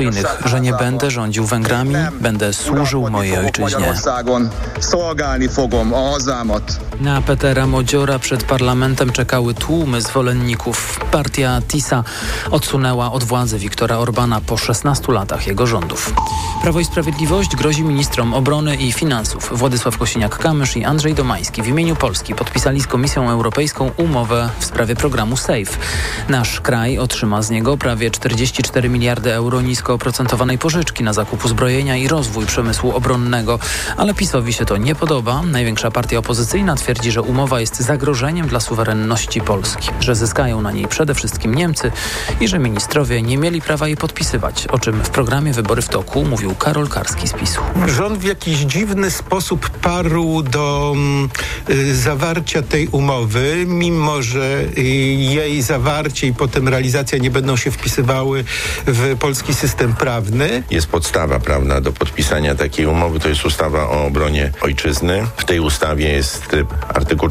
że nie będę rządził Węgrami, będę służył mojej ojczyźnie. Na Petera Modziora przed parlamentem czekały tłumy zwolenników. Partia TISA odsunęła od władzy Viktora Orbana po 16 latach jego rządów. Prawo i Sprawiedliwość grozi ministrom obrony i finansów. Władysław Kosiniak-Kamysz i Andrzej Domański w imieniu Polski podpisali z Komisją Europejską umowę w sprawie programu SAFE. Nasz kraj otrzyma z niego prawie 44 miliardy euro nisko oprocentowanej pożyczki na zakup uzbrojenia i rozwój przemysłu obronnego. Ale PiS-owi się to nie podoba. Największa partia opozycyjna twierdzi, że umowa jest zagrożeniem dla suwerenności Polski, że zyskają na niej przede wszystkim Niemcy i że ministrowie nie mieli prawa jej podpisywać, o czym w programie Wybory w toku mówił Karol Karski z PiS-u. Rząd w jakiś dziwny sposób parł do zawarcia tej umowy, mimo że jej zawarcie i potem realizacja nie będą się wpisywały w polski system prawny. Jest podstawa prawna do podpisania takiej umowy, to jest ustawa o obronie ojczyzny. W tej ustawie jest artykuł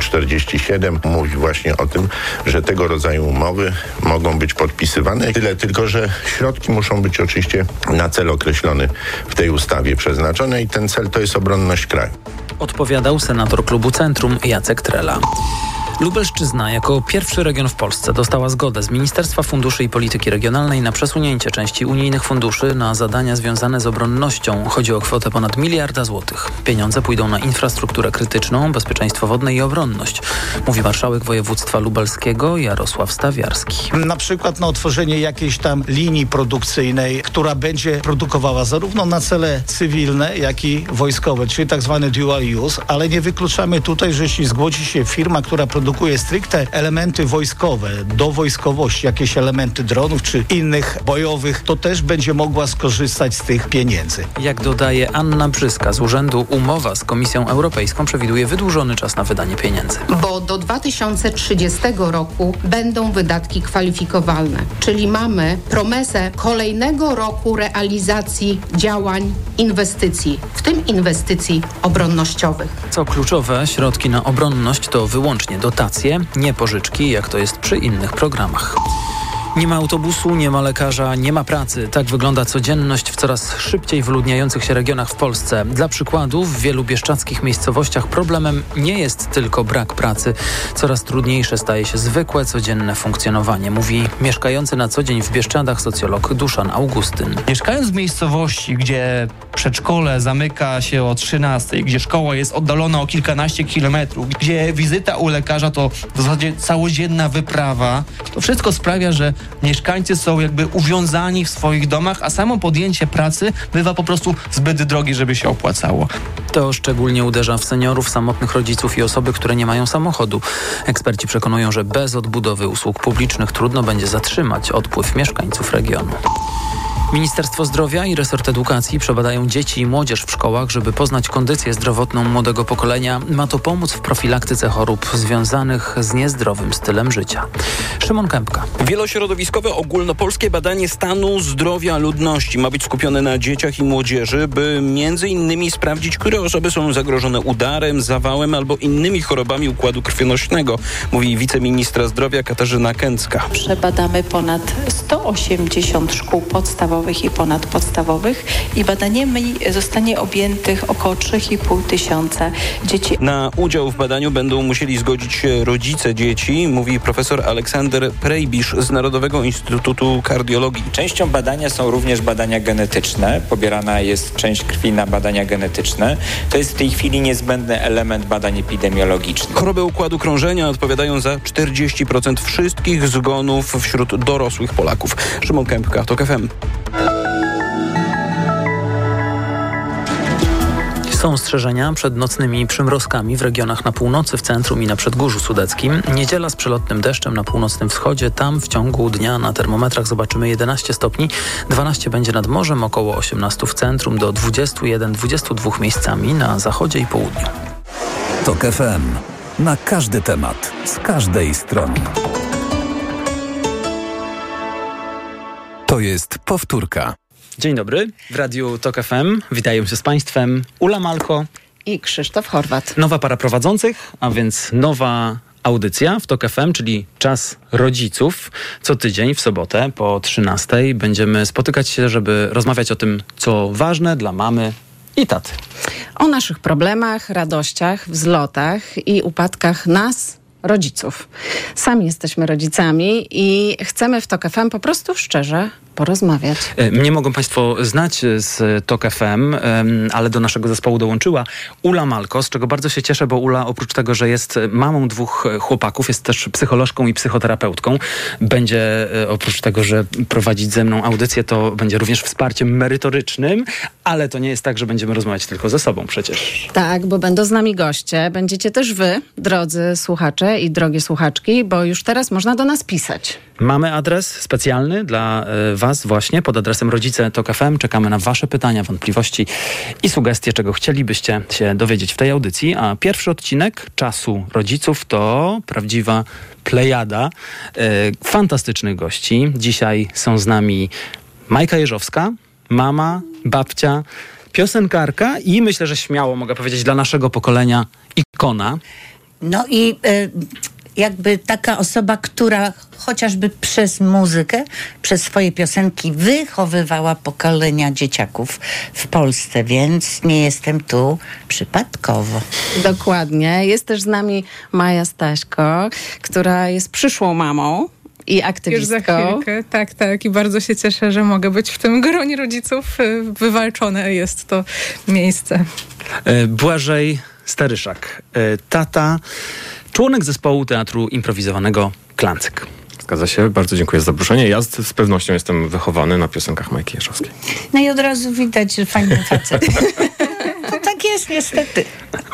47, mówi właśnie o tym, że tego rodzaju umowy mogą być podpisywane. Tyle tylko, że środki muszą być oczywiście na cel określony w tej ustawie przeznaczone i ten cel to jest obronność kraju. Odpowiadał senator klubu Centrum Jacek Trela. Lubelszczyzna jako pierwszy region w Polsce dostała zgodę z Ministerstwa Funduszy i Polityki Regionalnej na przesunięcie części unijnych funduszy na zadania związane z obronnością. Chodzi o kwotę ponad 1 miliarda złotych. Pieniądze pójdą na infrastrukturę krytyczną, bezpieczeństwo wodne i obronność, mówi marszałek województwa lubelskiego Jarosław Stawiarski. Na przykład na otworzenie jakiejś tam linii produkcyjnej, która będzie produkowała zarówno na cele cywilne, jak i wojskowe, czyli tak zwany dual use, ale nie wykluczamy tutaj, że jeśli zgodzi się firma, która produkuje stricte elementy wojskowe, do wojskowości, jakieś elementy dronów czy innych bojowych, to też będzie mogła skorzystać z tych pieniędzy. Jak dodaje Anna Brzyska z urzędu, umowa z Komisją Europejską przewiduje wydłużony czas na wydanie pieniędzy. Bo do 2030 roku będą wydatki kwalifikowalne, czyli mamy promesę kolejnego roku realizacji działań, inwestycji, w tym inwestycji obronnościowych. Co kluczowe, środki na obronność to wyłącznie dotacje, nie pożyczki, jak to jest przy innych programach. Nie ma autobusu, nie ma lekarza, nie ma pracy. Tak wygląda codzienność w coraz szybciej wyludniających się regionach w Polsce. Dla przykładu, w wielu bieszczadzkich miejscowościach problemem nie jest tylko brak pracy. Coraz trudniejsze staje się zwykłe, codzienne funkcjonowanie, mówi mieszkający na co dzień w Bieszczadach socjolog Duszan Augustyn. Mieszkając w miejscowości, gdzie przedszkole zamyka się o 13, gdzie szkoła jest oddalona o kilkanaście kilometrów, gdzie wizyta u lekarza to w zasadzie całodzienna wyprawa, to wszystko sprawia, że mieszkańcy są jakby uwiązani w swoich domach, a samo podjęcie pracy bywa po prostu zbyt drogie, żeby się opłacało. To szczególnie uderza w seniorów, samotnych rodziców i osoby, które nie mają samochodu. Eksperci przekonują, że bez odbudowy usług publicznych trudno będzie zatrzymać odpływ mieszkańców regionu. Ministerstwo Zdrowia i resort edukacji przebadają dzieci i młodzież w szkołach, żeby poznać kondycję zdrowotną młodego pokolenia. Ma to pomóc w profilaktyce chorób związanych z niezdrowym stylem życia. Szymon Kępka. Wielośrodowiskowe ogólnopolskie badanie stanu zdrowia ludności ma być skupione na dzieciach i młodzieży, by między innymi sprawdzić, które osoby są zagrożone udarem, zawałem albo innymi chorobami układu krwionośnego, mówi wiceministra zdrowia Katarzyna Kęcka. Przebadamy ponad 180 szkół podstawowych i ponadpodstawowych i badaniami zostanie objętych około 3,5 tysiąca dzieci. Na udział w badaniu będą musieli zgodzić się rodzice dzieci, mówi profesor Aleksander Prejbisz z Narodowego Instytutu Kardiologii. Częścią badania są również badania genetyczne. Pobierana jest część krwi na badania genetyczne. To jest w tej chwili niezbędny element badań epidemiologicznych. Choroby układu krążenia odpowiadają za 40% wszystkich zgonów wśród dorosłych Polaków. Szymon Kępka, TOK FM. Są ostrzeżenia przed nocnymi przymrozkami w regionach na północy, w centrum i na Przedgórzu Sudeckim. Niedziela z przelotnym deszczem na północnym wschodzie. Tam w ciągu dnia na termometrach zobaczymy 11 stopni. 12 będzie nad morzem, około 18 w centrum, do 21-22 miejscami na zachodzie i południu. TOK FM. Na każdy temat, z każdej strony. To jest powtórka. Dzień dobry, w Radiu TOK FM. Witają się z Państwem Ula Malko i Krzysztof Horwat. Nowa para prowadzących, a więc nowa audycja w TOK FM, czyli Czas Rodziców. Co tydzień w sobotę po 13:00 będziemy spotykać się, żeby rozmawiać o tym, co ważne dla mamy i taty. O naszych problemach, radościach, wzlotach i upadkach nas, rodziców. Sami jesteśmy rodzicami i chcemy w TOK FM po prostu szczerze porozmawiać. Mnie mogą Państwo znać z TOK FM, ale do naszego zespołu dołączyła Ula Malko, z czego bardzo się cieszę, bo Ula oprócz tego, że jest mamą 2 chłopaków, jest też psycholożką i psychoterapeutką. Będzie oprócz tego, że prowadzić ze mną audycję, to będzie również wsparciem merytorycznym, ale to nie jest tak, że będziemy rozmawiać tylko ze sobą przecież. Tak, bo będą z nami goście. Będziecie też wy, drodzy słuchacze i drogie słuchaczki, bo już teraz można do nas pisać. Mamy adres specjalny dla Was właśnie pod adresem Rodzice TOK FM. Czekamy na Wasze pytania, wątpliwości i sugestie, czego chcielibyście się dowiedzieć w tej audycji. A pierwszy odcinek Czasu Rodziców to prawdziwa plejada fantastycznych gości. Dzisiaj są z nami Majka Jeżowska, mama, babcia, piosenkarka i myślę, że śmiało mogę powiedzieć dla naszego pokolenia ikona. No i jakby taka osoba, która chociażby przez muzykę, przez swoje piosenki wychowywała pokolenia dzieciaków w Polsce, więc nie jestem tu przypadkowo. Dokładnie. Jest też z nami Maja Staśko, która jest przyszłą mamą i aktywistką. Już za chwilkę, tak. I bardzo się cieszę, że mogę być w tym gronie rodziców. Wywalczone jest to miejsce. Błażej Staryszak, tata, członek zespołu teatru improwizowanego Klancyk. Zgadza się, bardzo dziękuję za zaproszenie. Ja z pewnością jestem wychowany na piosenkach Majki Jeżowskiej. No i od razu widać, że fajny facet. To tak jest niestety.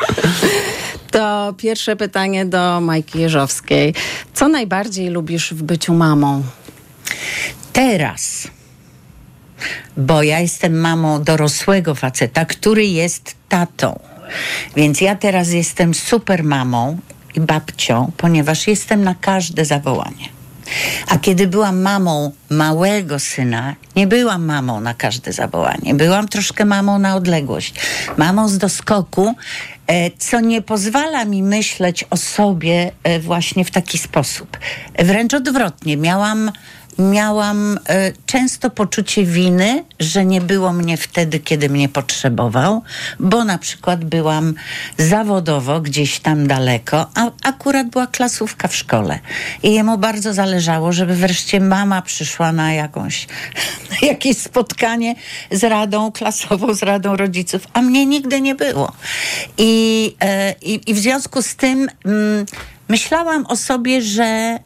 To pierwsze pytanie do Majki Jeżowskiej. Co najbardziej lubisz w byciu mamą? Teraz. Bo ja jestem mamą dorosłego faceta, który jest tatą. Więc ja teraz jestem super mamą i babcią, ponieważ jestem na każde zawołanie. A kiedy byłam mamą małego syna, nie byłam mamą na każde zawołanie. Byłam troszkę mamą na odległość. Mamą z doskoku, co nie pozwala mi myśleć o sobie właśnie w taki sposób. Wręcz odwrotnie. Miałam często poczucie winy, że nie było mnie wtedy, kiedy mnie potrzebował, bo na przykład byłam zawodowo gdzieś tam daleko, a akurat była klasówka w szkole. I jemu bardzo zależało, żeby wreszcie mama przyszła na jakieś spotkanie z radą klasową, z radą rodziców, a mnie nigdy nie było. I w związku z tym myślałam o sobie, że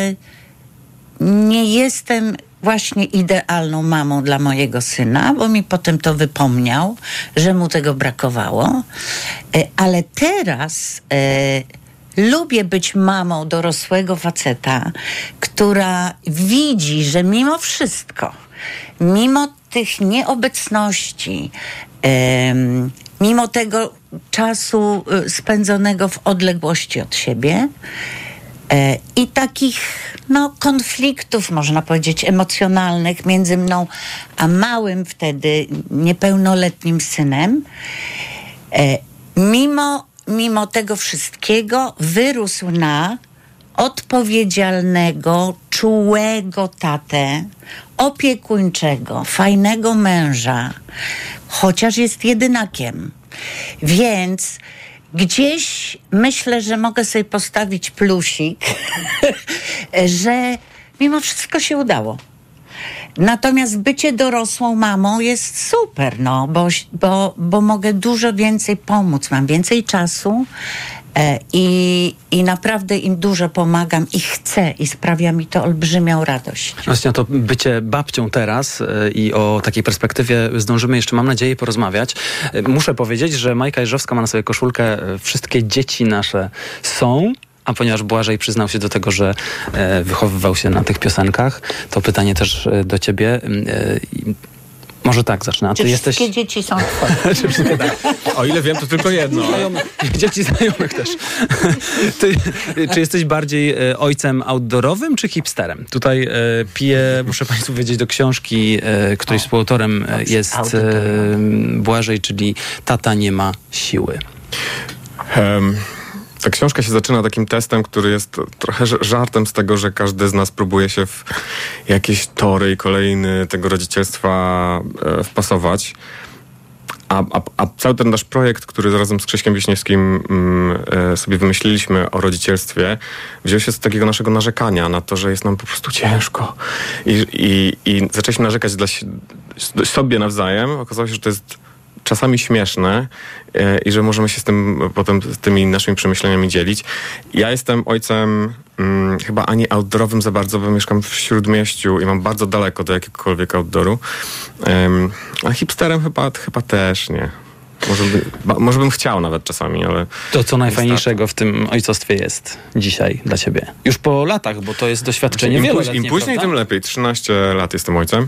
nie jestem właśnie idealną mamą dla mojego syna, bo mi potem to wypomniał, że mu tego brakowało. Ale teraz lubię być mamą dorosłego faceta, która widzi, że mimo wszystko, mimo tych nieobecności, mimo tego czasu spędzonego w odległości od siebie, i takich konfliktów, można powiedzieć, emocjonalnych między mną a małym wtedy niepełnoletnim synem, mimo tego wszystkiego wyrósł na odpowiedzialnego, czułego tatę, opiekuńczego, fajnego męża, chociaż jest jedynakiem. Więc gdzieś myślę, że mogę sobie postawić plusik, że mimo wszystko się udało. Natomiast bycie dorosłą mamą jest super, bo mogę dużo więcej pomóc, mam więcej czasu i naprawdę im dużo pomagam i chcę i sprawia mi to olbrzymią radość. Właśnie o to bycie babcią teraz i o takiej perspektywie zdążymy jeszcze, mam nadzieję, porozmawiać. Muszę powiedzieć, że Majka Jeżowska ma na sobie koszulkę "Wszystkie dzieci nasze są", a ponieważ Błażej przyznał się do tego, że wychowywał się na tych piosenkach, to pytanie też do ciebie. Może tak zacznę. A czy ty wszystkie dzieci są twoje? Czy wszystkie tak? O ile wiem, to tylko jedno. Dzieci znajomych też. Ty, czy jesteś bardziej ojcem outdoorowym, czy hipsterem? Tutaj piję, muszę Państwu powiedzieć, do książki, której współautorem jest Błażej, czyli "Tata nie ma siły". Ta książka się zaczyna takim testem, który jest trochę żartem z tego, że każdy z nas próbuje się w jakieś tory i kolejny tego rodzicielstwa wpasować. A cały ten nasz projekt, który razem z Krzyśkiem Wiśniewskim sobie wymyśliliśmy o rodzicielstwie, wziął się z takiego naszego narzekania na to, że jest nam po prostu ciężko. I zaczęliśmy narzekać sobie nawzajem. Okazało się, że to jest czasami śmieszne i że możemy się z tym potem tymi naszymi przemyśleniami dzielić. Ja jestem ojcem chyba ani outdoorowym za bardzo, bo mieszkam w Śródmieściu i mam bardzo daleko do jakiegokolwiek outdooru. A hipsterem chyba też nie. Może bym chciał nawet czasami, ale... To co najfajniejszego w tym ojcostwie jest dzisiaj dla ciebie? Już po latach, bo to jest doświadczenie wieloletnie, im później, prawda? tym lepiej. 13 lat jestem ojcem.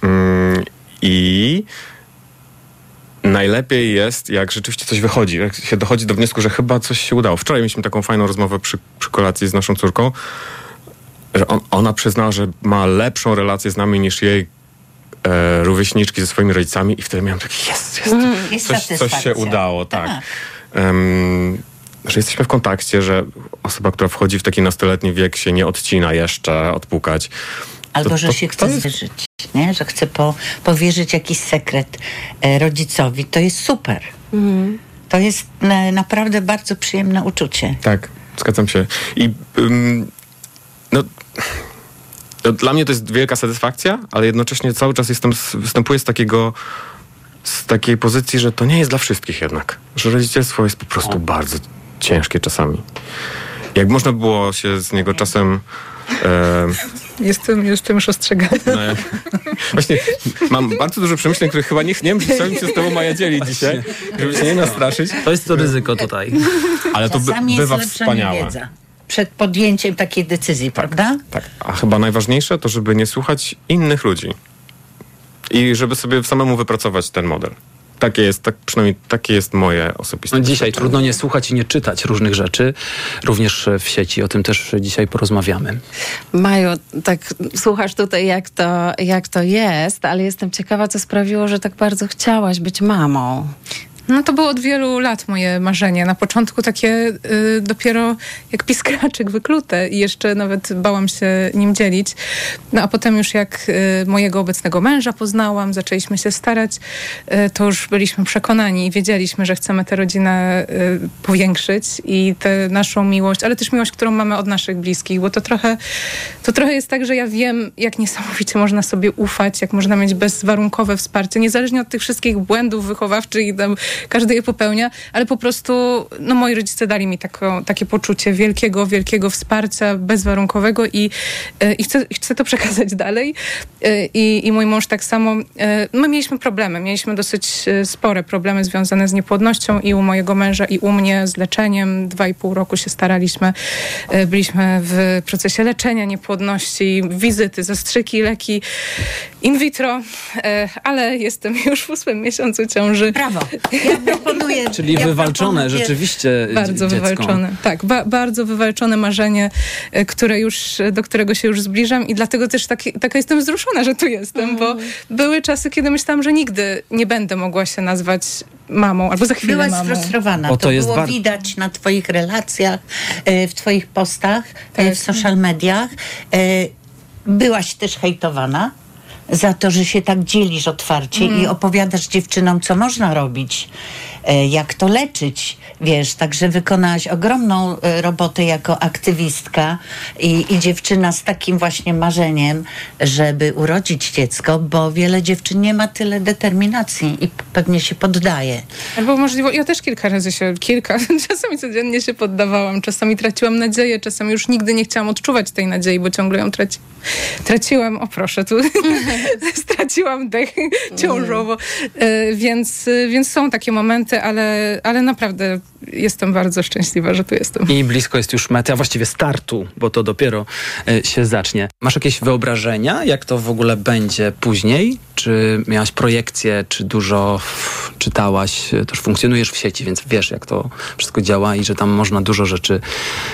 I najlepiej jest, jak rzeczywiście coś wychodzi, jak się dochodzi do wniosku, że chyba coś się udało. Wczoraj mieliśmy taką fajną rozmowę przy kolacji z naszą córką, że ona przyznała, że ma lepszą relację z nami niż jej rówieśniczki ze swoimi rodzicami i wtedy miałem taki coś się udało, tak. Że jesteśmy w kontakcie, że osoba, która wchodzi w taki nastoletni wiek się nie odcina jeszcze, odpukać. Albo że się chce zwierzyć, nie? Że chce powierzyć jakiś sekret rodzicowi. To jest super. To jest naprawdę bardzo przyjemne uczucie. Tak, zgadzam się. I dla mnie to jest wielka satysfakcja, ale jednocześnie cały czas występuję z takiej pozycji, że to nie jest dla wszystkich jednak. Że rodzicielstwo jest po prostu bardzo ciężkie czasami. Jak można było się z niego czasem... Jestem już ostrzegana. Właśnie mam bardzo dużo przemyśleń, których chyba nie wiem, czy chciałbym się z tobą, Maja, dzielić dzisiaj, żeby się nie nastraszyć. To jest to ryzyko tutaj. Ale to bywa wspaniałe. Wiedza przed podjęciem takiej decyzji, prawda? Tak. A chyba najważniejsze to, żeby nie słuchać innych ludzi. I żeby sobie samemu wypracować ten model. Przynajmniej takie jest moje osobiste. Dzisiaj trudno nie słuchać i nie czytać różnych rzeczy, również w sieci. O tym też dzisiaj porozmawiamy. Maju, tak słuchasz tutaj, jak to jest, ale jestem ciekawa, co sprawiło, że tak bardzo chciałaś być mamą. No to było od wielu lat moje marzenie. Na początku takie dopiero jak piskraczek wyklute i jeszcze nawet bałam się nim dzielić. No a potem już jak mojego obecnego męża poznałam, zaczęliśmy się starać, to już byliśmy przekonani i wiedzieliśmy, że chcemy tę rodzinę powiększyć i tę naszą miłość, ale też miłość, którą mamy od naszych bliskich, bo to trochę jest tak, że ja wiem, jak niesamowicie można sobie ufać, jak można mieć bezwarunkowe wsparcie, niezależnie od tych wszystkich błędów wychowawczych i tam każdy je popełnia, ale po prostu moi rodzice dali mi takie poczucie wielkiego wsparcia bezwarunkowego i chcę to przekazać dalej. I mój mąż tak samo. My mieliśmy problemy. Mieliśmy dosyć spore problemy związane z niepłodnością i u mojego męża, i u mnie z leczeniem. 2,5 roku się staraliśmy. Byliśmy w procesie leczenia niepłodności, wizyty, zastrzyki, leki in vitro, ale jestem już w 8 miesiącu ciąży. Brawo. Ja proponuję. Czyli wywalczone rzeczywiście bardzo dziecko. Wywalczone. Tak, bardzo wywalczone marzenie, do którego się już zbliżam i dlatego też taka jestem wzruszona, że tu jestem, bo były czasy, kiedy myślałam, że nigdy nie będę mogła się nazwać mamą, albo za chwilę Byłaś mamą. sfrustrowana. To było widać na twoich relacjach, w twoich postach, w social mediach. Byłaś też hejtowana za to, że się tak dzielisz otwarcie i opowiadasz dziewczynom, co można robić, jak to leczyć, wiesz, także wykonałaś ogromną robotę jako aktywistka i dziewczyna z takim właśnie marzeniem, żeby urodzić dziecko, bo wiele dziewczyn nie ma tyle determinacji i pewnie się poddaje. Albo możliwe, ja też czasami codziennie się poddawałam, czasami traciłam nadzieję, czasami już nigdy nie chciałam odczuwać tej nadziei, bo ciągle ją traciłam, o proszę, tu straciłam dech ciążowo, więc są takie momenty, ale naprawdę jestem bardzo szczęśliwa, że tu jestem. I blisko jest już mety, a właściwie startu, bo to dopiero się zacznie. Masz jakieś wyobrażenia, jak to w ogóle będzie później? Czy miałaś projekcje, czy dużo czytałaś? Też funkcjonujesz w sieci, więc wiesz, jak to wszystko działa i że tam można dużo rzeczy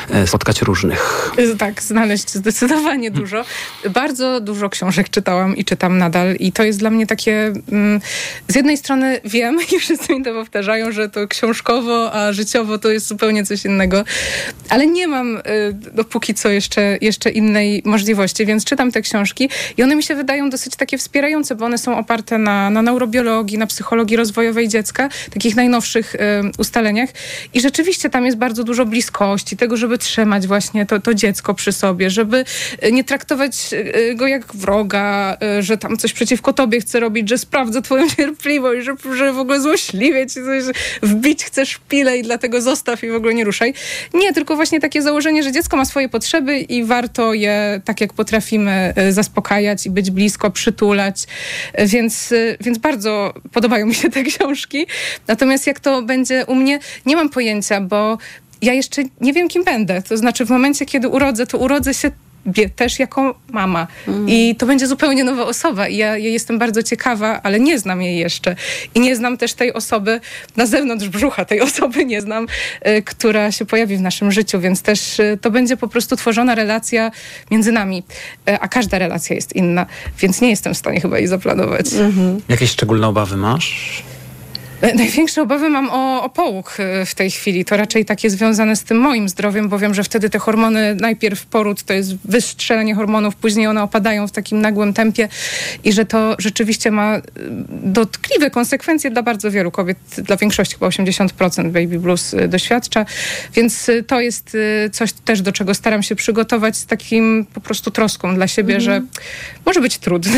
spotkać różnych. Tak, znaleźć zdecydowanie dużo. Bardzo dużo książek czytałam i czytam czytam nadal i to jest dla mnie takie, z jednej strony wiem i wszyscy mi to powtarzają, że to książkowo, a życiowo to jest zupełnie coś innego, ale nie mam dopóki co jeszcze innej możliwości, więc czytam te książki i one mi się wydają dosyć takie wspierające, bo one są oparte na neurobiologii, na psychologii rozwojowej dziecka, takich najnowszych ustaleniach i rzeczywiście tam jest bardzo dużo bliskości, tego, żeby trzymać właśnie to dziecko przy sobie, żeby nie traktować go jak wroga, że tam coś przeciwko tobie chce robić, że sprawdza twoją cierpliwość, że w ogóle złośliwie ci coś wbić chce szpilę i dlatego zostaw i w ogóle nie ruszaj. Nie, tylko właśnie takie założenie, że dziecko ma swoje potrzeby i warto je tak jak potrafimy zaspokajać i być blisko, przytulać. Więc bardzo podobają mi się te książki. Natomiast jak to będzie u mnie, nie mam pojęcia, bo ja jeszcze nie wiem, kim będę. To znaczy w momencie, kiedy urodzę, to urodzę się też jako mama. I to będzie zupełnie nowa osoba. I ja jestem bardzo ciekawa, ale nie znam jej jeszcze. I nie znam też tej osoby, na zewnątrz brzucha tej osoby nie znam, która się pojawi w naszym życiu, więc też to będzie po prostu tworzona relacja między nami. A każda relacja jest inna, więc nie jestem w stanie chyba jej zaplanować. Jakieś szczególne obawy masz? Największe obawy mam o połóg w tej chwili. To raczej takie związane z tym moim zdrowiem, bo wiem, że wtedy te hormony, najpierw poród to jest wystrzelenie hormonów, później one opadają w takim nagłym tempie i że to rzeczywiście ma dotkliwe konsekwencje dla bardzo wielu kobiet, dla większości, chyba 80% baby blues doświadcza, więc to jest coś też, do czego staram się przygotować z takim po prostu troską dla siebie, że może być trudno,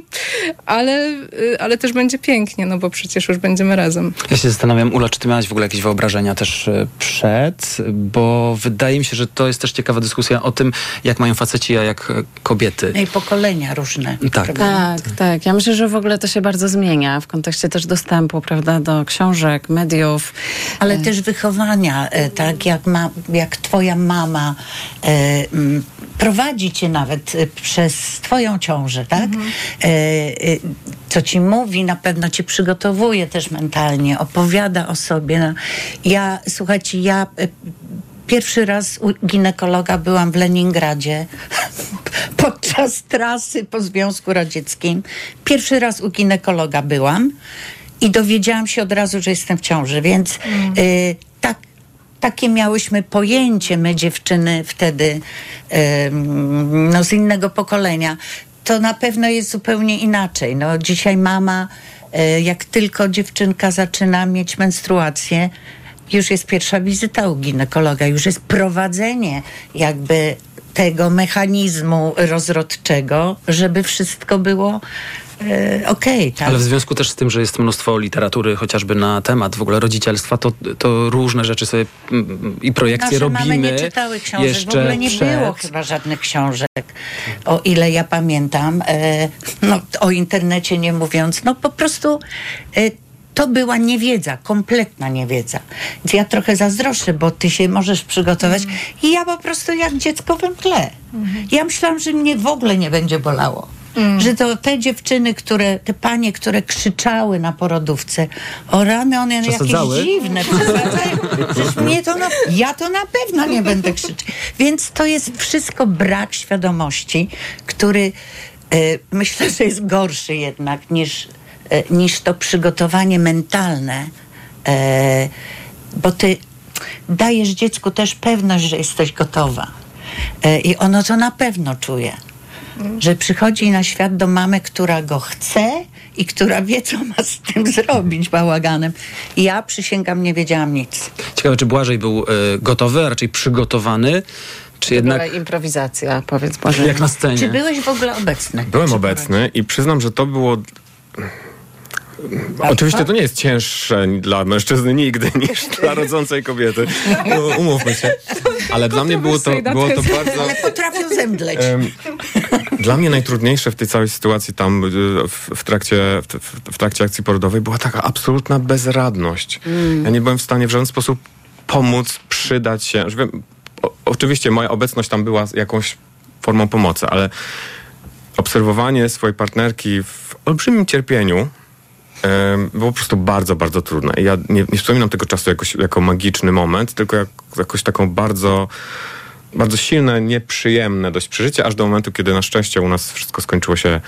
ale też będzie pięknie, no bo przecież już będziemy razem. Ja się zastanawiam, Ula, czy ty miałaś w ogóle jakieś wyobrażenia też przed? Bo wydaje mi się, że to jest też ciekawa dyskusja o tym, jak mają faceci, a jak kobiety. I pokolenia różne. Tak. Ja myślę, że w ogóle to się bardzo zmienia w kontekście też dostępu, prawda, do książek, mediów. Ale też wychowania, tak jak twoja mama prowadzi cię nawet przez twoją ciążę, tak? Co ci mówi, na pewno cię przygotowuje też mentalnie, opowiada o sobie. Słuchajcie, pierwszy raz u ginekologa byłam w Leningradzie podczas trasy po Związku Radzieckim. Pierwszy raz u ginekologa byłam i dowiedziałam się od razu, że jestem w ciąży, więc takie miałyśmy pojęcie, my dziewczyny wtedy z innego pokolenia. To na pewno jest zupełnie inaczej. No, dzisiaj mama, jak tylko dziewczynka zaczyna mieć menstruację, już jest pierwsza wizyta u ginekologa, już jest prowadzenie jakby tego mechanizmu rozrodczego, żeby wszystko było okej, tak. Ale w związku też z tym, że jest mnóstwo literatury chociażby na temat w ogóle rodzicielstwa, to różne rzeczy sobie i projekcje robimy. Mamy nie czytały książek, w ogóle nie było chyba żadnych książek, o ile ja pamiętam. O internecie nie mówiąc, po prostu to była niewiedza, kompletna niewiedza. Więc ja trochę zazdroszczę, bo ty się możesz przygotować i ja po prostu jak dziecko we mgle. Ja myślałam, że mnie w ogóle nie będzie bolało. Że to te dziewczyny, te panie, które krzyczały na porodówce, o rany, one jakieś dziwne, przesadzają. Ja to na pewno nie będę krzyczeć. Więc to jest wszystko brak świadomości, który myślę, że jest gorszy jednak niż to przygotowanie mentalne, bo ty dajesz dziecku też pewność, że jesteś gotowa. I ono to na pewno czuje. Że przychodzi na świat do mamy, która go chce i która wie, co ma z tym zrobić bałaganem. I ja przysięgam, nie wiedziałam nic. Ciekawe, czy Błażej był gotowy, a raczej przygotowany, czy jednak... improwizacja, powiedz Błażej. Jak na scenie. Czy byłeś w ogóle obecny? Byłem obecny i przyznam, że to było... Oczywiście to nie jest cięższe dla mężczyzny nigdy niż dla rodzącej kobiety. Umówmy się. Ale dla mnie było to bardzo... Ale potrafią zemdleć. Dla mnie najtrudniejsze w tej całej sytuacji tam w trakcie akcji porodowej była taka absolutna bezradność. Ja nie byłem w stanie w żaden sposób pomóc, przydać się. Oczywiście moja obecność tam była jakąś formą pomocy, ale obserwowanie swojej partnerki w olbrzymim cierpieniu było po prostu bardzo, bardzo trudne. I ja nie wspominam tego czasu jako magiczny moment, tylko jakoś taką bardzo, bardzo silne, nieprzyjemne dość przeżycie, aż do momentu, kiedy na szczęście u nas wszystko skończyło się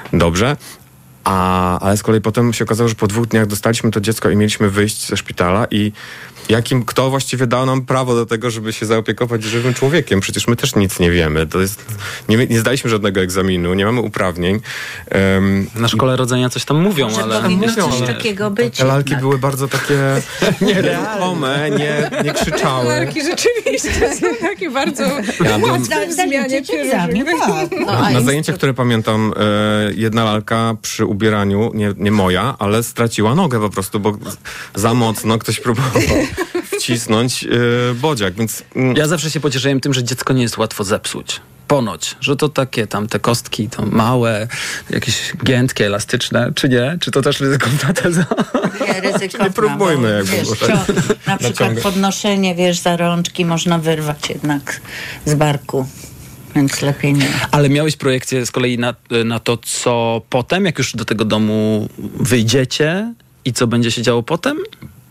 dobrze. Ale z kolei potem się okazało, że po 2 dniach dostaliśmy to dziecko i mieliśmy wyjść ze szpitala i kto właściwie dał nam prawo do tego, żeby się zaopiekować żywym człowiekiem? Przecież my też nic nie wiemy. To jest, nie zdaliśmy żadnego egzaminu, nie mamy uprawnień. Na szkole rodzenia coś tam mówią, że ale... powinno coś takiego być. Te lalki były bardzo takie nieruchome, nie krzyczały. Lalki rzeczywiście są takie bardzo... W zmianie egzamin, tak. Na zajęciach, które pamiętam, jedna lalka przy ubieraniu, nie moja, ale straciła nogę po prostu, bo za mocno ktoś próbował wcisnąć bodziak, więc... Ja zawsze się pocieszyłem tym, że dziecko nie jest łatwo zepsuć. Ponoć, że to takie tam te kostki, to małe, jakieś giętkie, elastyczne, czy nie? Czy to też ryzykowna teza? Nie, ryzykowna. Nie próbujmy jakby. Na przykład podnoszenie, za rączki można wyrwać jednak z barku. Więc lepiej nie. Ale miałeś projekcję z kolei na to, co potem, jak już do tego domu wyjdziecie i co będzie się działo potem?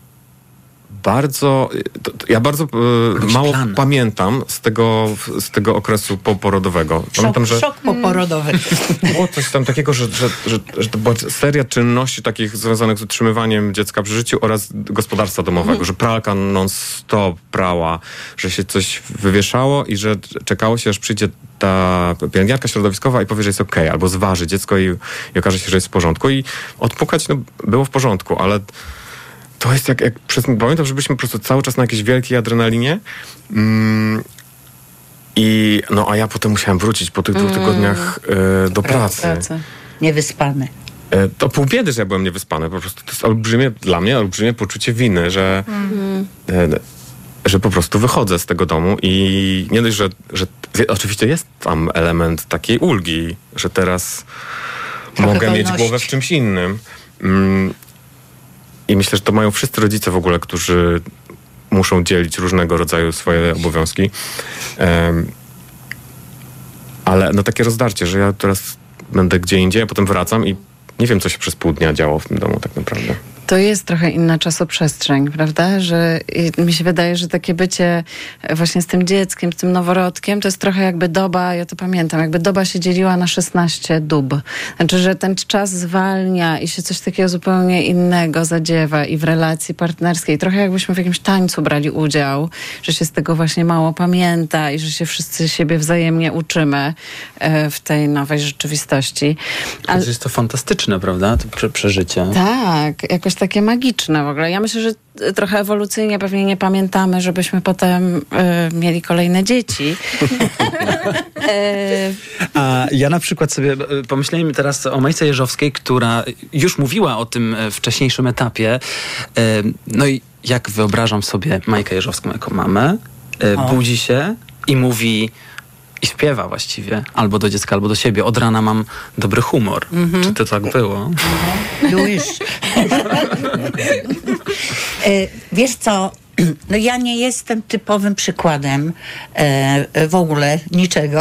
Ja bardzo mało pamiętam z tego okresu poporodowego. Pamiętam, Szok poporodowy. Było coś tam takiego, że to była seria czynności takich związanych z utrzymywaniem dziecka przy życiu oraz gospodarstwa domowego, że pralka non-stop prała, że się coś wywieszało i że czekało się, aż przyjdzie ta pielęgniarka środowiskowa i powie, że jest okej, albo zważy dziecko i okaże się, że jest w porządku. I odpukać było w porządku, ale to jest pamiętam, że byliśmy po prostu cały czas na jakiejś wielkiej adrenalinie a ja potem musiałem wrócić po tych 2 tygodniach do pracy. Niewyspany. To pół biedy, że ja byłem niewyspany. Po prostu to jest dla mnie olbrzymie poczucie winy, że po prostu wychodzę z tego domu i nie dość, że oczywiście jest tam element takiej ulgi, że teraz mogę mieć głowę w czymś innym. I myślę, że to mają wszyscy rodzice w ogóle, którzy muszą dzielić różnego rodzaju swoje obowiązki. Ale takie rozdarcie, że ja teraz będę gdzie indziej, a potem wracam i nie wiem, co się przez pół dnia działo w tym domu tak naprawdę. To jest trochę inna czasoprzestrzeń, prawda? Że mi się wydaje, że takie bycie właśnie z tym dzieckiem, z tym noworodkiem, to jest trochę jakby doba, ja to pamiętam, jakby doba się dzieliła na 16 dób. Znaczy, że ten czas zwalnia i się coś takiego zupełnie innego zadziewa i w relacji partnerskiej. Trochę jakbyśmy w jakimś tańcu brali udział, że się z tego właśnie mało pamięta i że się wszyscy siebie wzajemnie uczymy w tej nowej rzeczywistości. Ale jest to fantastyczne, prawda? To przeżycie. Tak, jakoś takie magiczne w ogóle. Ja myślę, że trochę ewolucyjnie pewnie nie pamiętamy, żebyśmy potem mieli kolejne dzieci. A ja na przykład sobie pomyślałem teraz o Majce Jeżowskiej, która już mówiła o tym wcześniejszym etapie. No i jak wyobrażam sobie Majkę Jeżowską jako mamę, budzi się i mówi... I śpiewa właściwie, albo do dziecka, albo do siebie. Od rana mam dobry humor. Czy to tak było? Już. Wiesz co, no ja nie jestem typowym przykładem w ogóle niczego.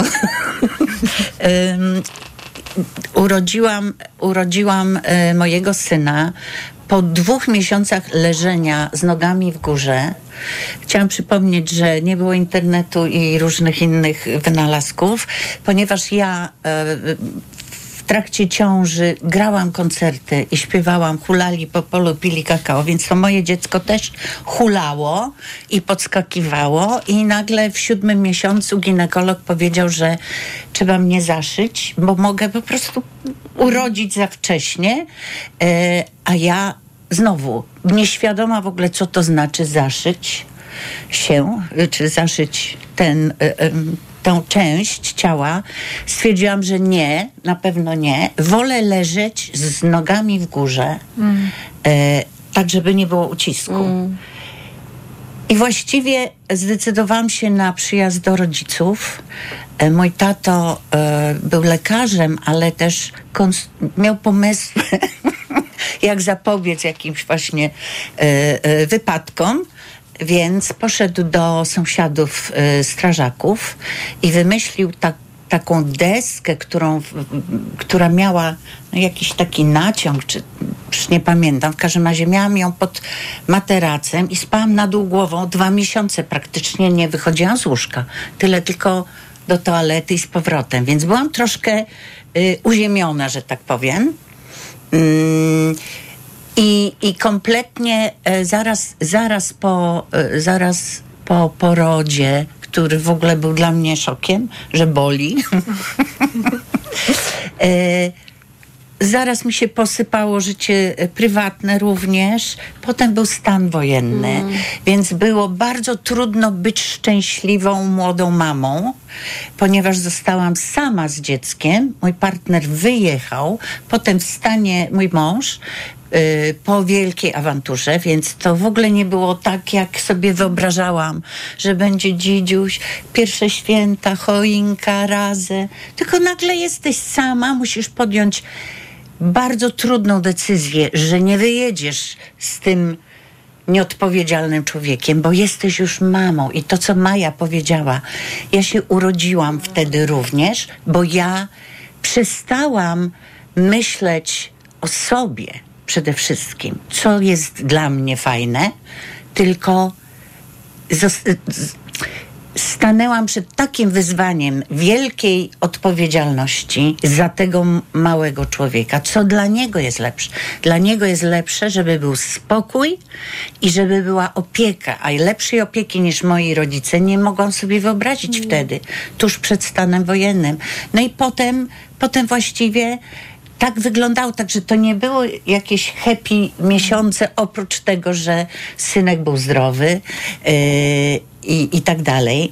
Urodziłam mojego syna po 2 miesiącach leżenia z nogami w górze. Chciałam przypomnieć, że nie było internetu i różnych innych wynalazków, ponieważ ja w trakcie ciąży grałam koncerty i śpiewałam, hulali po polu, pili kakao, więc to moje dziecko też hulało i podskakiwało i nagle w 7 miesiącu ginekolog powiedział, że trzeba mnie zaszyć, bo mogę po prostu urodzić za wcześnie, a ja znowu nieświadoma w ogóle, co to znaczy zaszyć się, czy zaszyć tą część ciała, stwierdziłam, że nie, na pewno nie. Wolę leżeć z nogami w górze, tak żeby nie było ucisku. I właściwie zdecydowałam się na przyjazd do rodziców. Mój tato był lekarzem, ale też miał pomysły, jak zapobiec jakimś właśnie wypadkom. Więc poszedł do sąsiadów strażaków i wymyślił taką deskę, która miała jakiś taki naciąg, czy już nie pamiętam. W każdym razie miałam ją pod materacem i spałam na dół głową 2 miesiące. Praktycznie nie wychodziłam z łóżka. Tyle tylko do toalety i z powrotem. Więc byłam troszkę uziemiona, że tak powiem. I kompletnie zaraz po porodzie, który w ogóle był dla mnie szokiem, że boli. Zaraz mi się posypało życie prywatne również. Potem był stan wojenny, więc było bardzo trudno być szczęśliwą młodą mamą, ponieważ zostałam sama z dzieckiem. Mój partner wyjechał, potem w stanie mój mąż, po wielkiej awanturze, więc to w ogóle nie było tak, jak sobie wyobrażałam, że będzie dzidziuś, pierwsze święta, choinka, razem. Tylko nagle jesteś sama, musisz podjąć bardzo trudną decyzję, że nie wyjedziesz z tym nieodpowiedzialnym człowiekiem, bo jesteś już mamą. I to, co Maja powiedziała, ja się urodziłam wtedy również, bo ja przestałam myśleć o sobie przede wszystkim, co jest dla mnie fajne, tylko stanęłam przed takim wyzwaniem wielkiej odpowiedzialności za tego małego człowieka. Co dla niego jest lepsze? Dla niego jest lepsze, żeby był spokój i żeby była opieka. A lepszej opieki niż moi rodzice nie mogłam sobie wyobrazić wtedy, tuż przed stanem wojennym. No i potem właściwie tak wyglądało, także to nie było jakieś happy miesiące, oprócz tego, że synek był zdrowy i tak dalej.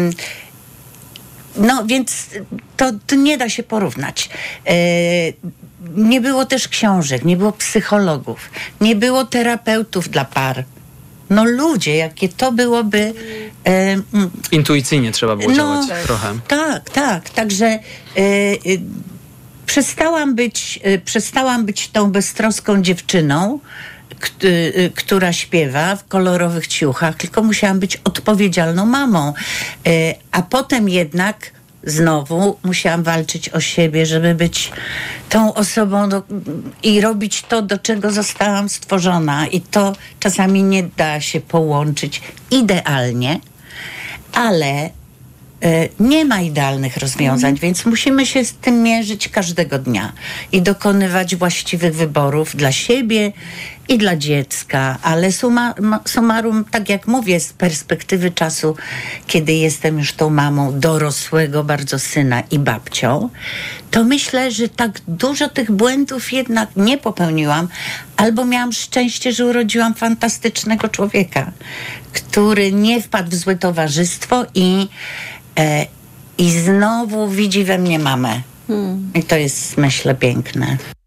No więc to nie da się porównać. Nie było też książek, nie było psychologów, nie było terapeutów dla par. No ludzie, jakie to byłoby... Intuicyjnie trzeba było działać trochę. Tak. Także... Przestałam być tą beztroską dziewczyną, która śpiewa w kolorowych ciuchach, tylko musiałam być odpowiedzialną mamą. A potem jednak znowu musiałam walczyć o siebie, żeby być tą osobą i robić to, do czego zostałam stworzona. I to czasami nie da się połączyć idealnie, ale nie ma idealnych rozwiązań, więc musimy się z tym mierzyć każdego dnia i dokonywać właściwych wyborów dla siebie i dla dziecka, ale summarum, tak jak mówię, z perspektywy czasu, kiedy jestem już tą mamą dorosłego bardzo syna i babcią, to myślę, że tak dużo tych błędów jednak nie popełniłam, albo miałam szczęście, że urodziłam fantastycznego człowieka, który nie wpadł w złe towarzystwo i znowu widzi we mnie mamę. I to jest, myślę, piękne.